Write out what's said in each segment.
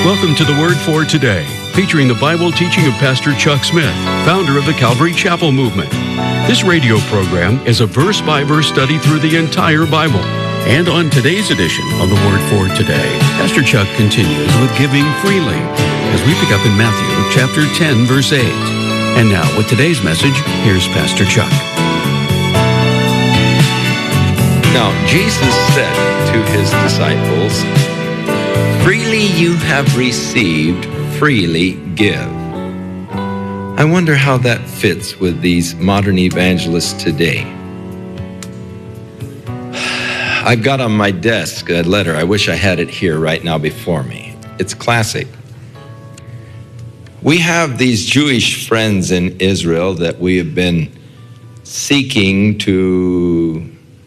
Welcome to the Word for Today, featuring the Bible teaching of Pastor Chuck Smith, founder of the Calvary Chapel Movement. This radio program is a verse-by-verse study through the entire Bible. And on today's edition of the Word for Today, Pastor Chuck continues with giving freely as we pick up in Matthew chapter 10, verse 8. And now, with today's message, here's Pastor Chuck. Now, Jesus said to his disciples, "Freely you have received, freely give." I wonder how that fits with these modern evangelists today. I've got on my desk a letter. I wish I had it here right now before me. It's classic. We have these Jewish friends in Israel that we have been seeking to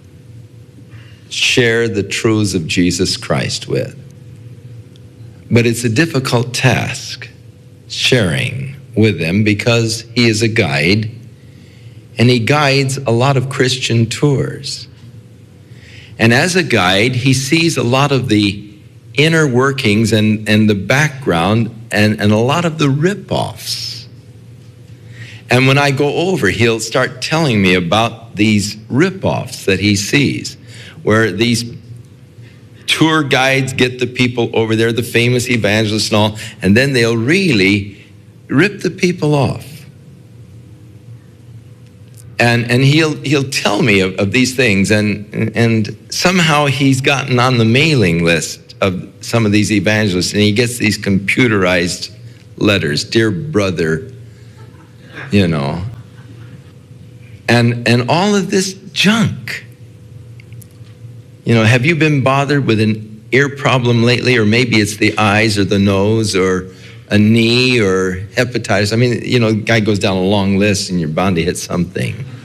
share the truths of Jesus Christ with. But it's a difficult task sharing with them because he is a guide and he guides a lot of Christian tours. And as a guide, he sees a lot of the inner workings and the background and a lot of the rip-offs. And when I go over, he'll start telling me about these rip-offs that he sees, where these tour guides get the people over there, the famous evangelists and all, and then they'll really rip the people off. And he'll tell me of these things, and somehow he's gotten on the mailing list of some of these evangelists, and he gets these computerized letters, "Dear brother," and all of this junk. Have you been bothered with an ear problem lately? Or maybe it's the eyes or the nose or a knee or hepatitis. I mean, guy goes down a long list and you're bound to hit something.